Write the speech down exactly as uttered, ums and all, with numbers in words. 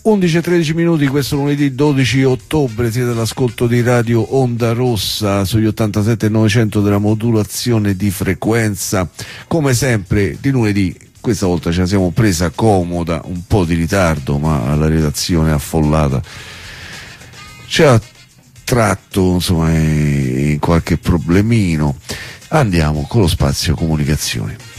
undici e tredici minuti, questo lunedì dodici ottobre, siete all'ascolto di Radio Onda Rossa sugli ottantasette e novecento della modulazione di frequenza. Come sempre di lunedì, questa volta ce la siamo presa comoda, un po' di ritardo, ma la redazione affollata ci ha tratto insomma in qualche problemino. Andiamo con lo spazio comunicazioni.